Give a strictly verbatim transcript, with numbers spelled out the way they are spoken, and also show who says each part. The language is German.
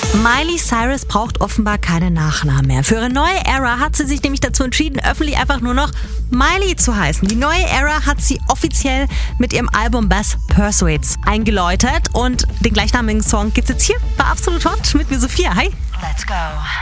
Speaker 1: Miley Cyrus braucht offenbar keine Nachnamen mehr. Für ihre neue Ära hat sie sich nämlich dazu entschieden, öffentlich einfach nur noch Miley zu heißen. Die neue Ära hat sie offiziell mit ihrem Album Bass Persuades eingeläutet und den gleichnamigen Song gibt's jetzt hier bei Absolut Hot mit mir Sophia. Hi!
Speaker 2: Let's go.